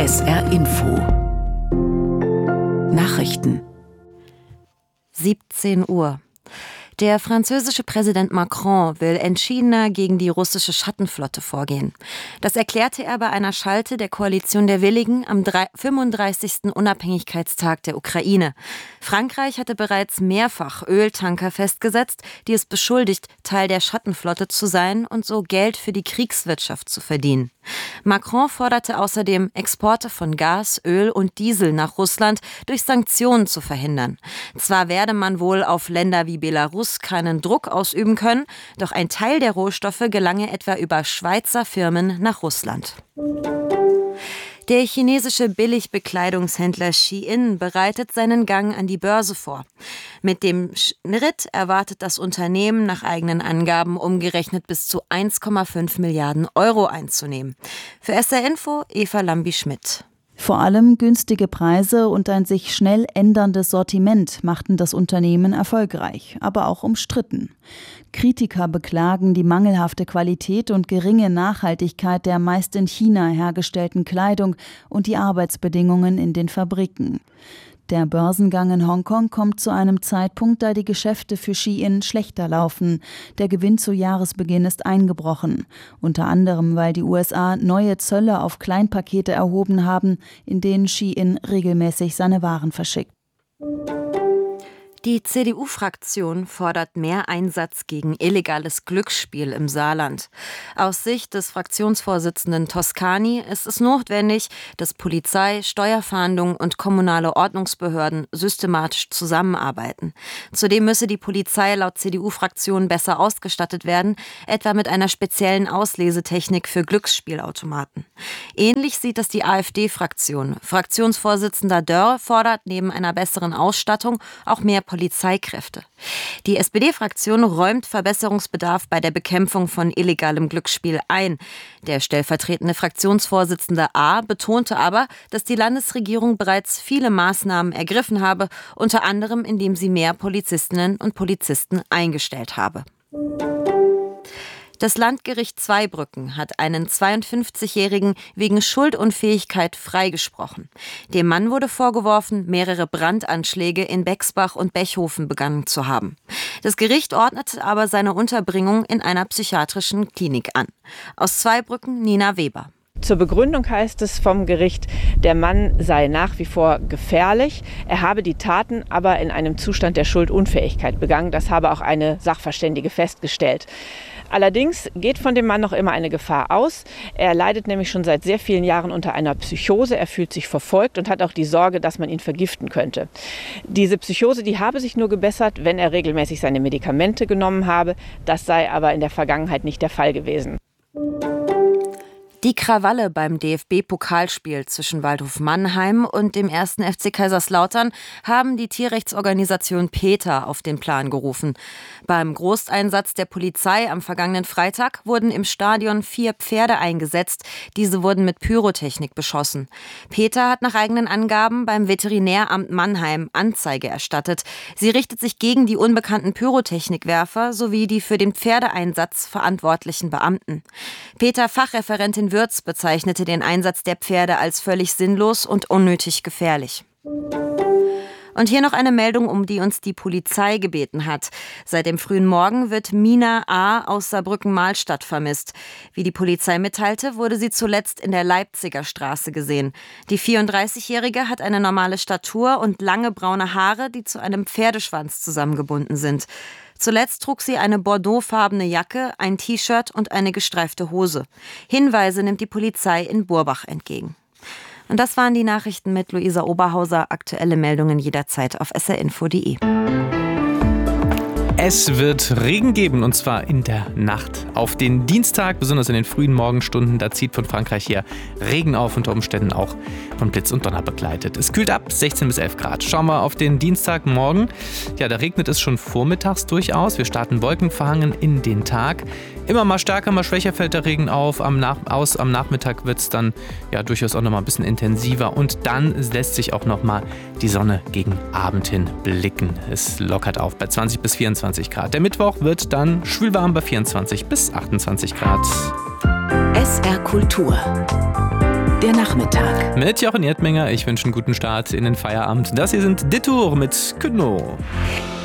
SR Info Nachrichten 17 Uhr. Der französische Präsident Macron will entschiedener gegen die russische Schattenflotte vorgehen. Das erklärte er bei einer Schalte der Koalition der Willigen am 35. Unabhängigkeitstag der Ukraine. Frankreich hatte bereits mehrfach Öltanker festgesetzt, die es beschuldigt, Teil der Schattenflotte zu sein und so Geld für die Kriegswirtschaft zu verdienen. Macron forderte außerdem, Exporte von Gas, Öl und Diesel nach Russland durch Sanktionen zu verhindern. Zwar werde man wohl auf Länder wie Belarus keinen Druck ausüben können, doch ein Teil der Rohstoffe gelange etwa über Schweizer Firmen nach Russland. Der chinesische Billigbekleidungshändler Shein bereitet seinen Gang an die Börse vor. Mit dem Schritt erwartet das Unternehmen nach eigenen Angaben umgerechnet bis zu 1,5 Milliarden Euro einzunehmen. Für SR Info Eva Lambi-Schmidt. Vor allem günstige Preise und ein sich schnell änderndes Sortiment machten das Unternehmen erfolgreich, aber auch umstritten. Kritiker beklagen die mangelhafte Qualität und geringe Nachhaltigkeit der meist in China hergestellten Kleidung und die Arbeitsbedingungen in den Fabriken. Der Börsengang in Hongkong kommt zu einem Zeitpunkt, da die Geschäfte für Shein schlechter laufen. Der Gewinn zu Jahresbeginn ist eingebrochen. Unter anderem, weil die USA neue Zölle auf Kleinpakete erhoben haben, in denen Shein regelmäßig seine Waren verschickt. Die CDU-Fraktion fordert mehr Einsatz gegen illegales Glücksspiel im Saarland. Aus Sicht des Fraktionsvorsitzenden Toscani ist es notwendig, dass Polizei, Steuerfahndung und kommunale Ordnungsbehörden systematisch zusammenarbeiten. Zudem müsse die Polizei laut CDU-Fraktion besser ausgestattet werden, etwa mit einer speziellen Auslesetechnik für Glücksspielautomaten. Ähnlich sieht es die AfD-Fraktion. Fraktionsvorsitzender Dörr fordert neben einer besseren Ausstattung auch mehr Polizeikräfte. Die SPD-Fraktion räumt Verbesserungsbedarf bei der Bekämpfung von illegalem Glücksspiel ein. Der stellvertretende Fraktionsvorsitzende A. betonte aber, dass die Landesregierung bereits viele Maßnahmen ergriffen habe, unter anderem indem sie mehr Polizistinnen und Polizisten eingestellt habe. Das Landgericht Zweibrücken hat einen 52-Jährigen wegen Schuldunfähigkeit freigesprochen. Dem Mann wurde vorgeworfen, mehrere Brandanschläge in Bexbach und Bechhofen begangen zu haben. Das Gericht ordnete aber seine Unterbringung in einer psychiatrischen Klinik an. Aus Zweibrücken Nina Weber. Zur Begründung heißt es vom Gericht, der Mann sei nach wie vor gefährlich. Er habe die Taten aber in einem Zustand der Schuldunfähigkeit begangen. Das habe auch eine Sachverständige festgestellt. Allerdings geht von dem Mann noch immer eine Gefahr aus. Er leidet nämlich schon seit sehr vielen Jahren unter einer Psychose. Er fühlt sich verfolgt und hat auch die Sorge, dass man ihn vergiften könnte. Diese Psychose, die habe sich nur gebessert, wenn er regelmäßig seine Medikamente genommen habe. Das sei aber in der Vergangenheit nicht der Fall gewesen. Die Krawalle beim DFB-Pokalspiel zwischen Waldhof Mannheim und dem 1. FC Kaiserslautern haben die Tierrechtsorganisation PETA auf den Plan gerufen. Beim Großeinsatz der Polizei am vergangenen Freitag wurden im Stadion 4 Pferde eingesetzt. Diese wurden mit Pyrotechnik beschossen. PETA hat nach eigenen Angaben beim Veterinäramt Mannheim Anzeige erstattet. Sie richtet sich gegen die unbekannten Pyrotechnikwerfer sowie die für den Pferdeeinsatz verantwortlichen Beamten. PETA-Fachreferentin Würz bezeichnete den Einsatz der Pferde als völlig sinnlos und unnötig gefährlich. Und hier noch eine Meldung, um die uns die Polizei gebeten hat. Seit dem frühen Morgen wird Mina A. aus Saarbrücken-Mahlstadt vermisst. Wie die Polizei mitteilte, wurde sie zuletzt in der Leipziger Straße gesehen. Die 34-Jährige hat eine normale Statur und lange braune Haare, die zu einem Pferdeschwanz zusammengebunden sind. Zuletzt trug sie eine bordeauxfarbene Jacke, ein T-Shirt und eine gestreifte Hose. Hinweise nimmt die Polizei in Burbach entgegen. Und das waren die Nachrichten mit Luisa Oberhauser. Aktuelle Meldungen jederzeit auf srinfo.de. Es wird Regen geben, und zwar in der Nacht. Auf den Dienstag, besonders in den frühen Morgenstunden, da zieht von Frankreich hier Regen auf, unter Umständen auch von Blitz und Donner begleitet. Es kühlt ab, 16 bis 11 Grad. Schauen wir auf den Dienstagmorgen. Ja, da regnet es schon vormittags durchaus. Wir starten wolkenverhangen in den Tag. Immer mal stärker, mal schwächer fällt der Regen auf. Am Nachmittag wird es dann ja durchaus auch noch mal ein bisschen intensiver. Und dann lässt sich auch noch mal die Sonne gegen Abend hin blicken. Es lockert auf bei 20 bis 24 Grad. Der Mittwoch wird dann schwülwarm bei 24 bis 28 Grad. SR Kultur. Der Nachmittag. Mittag. Mit Jochen Erdmenger, ich wünsche einen guten Start in den Feierabend. Das hier sind Detour mit Kuno.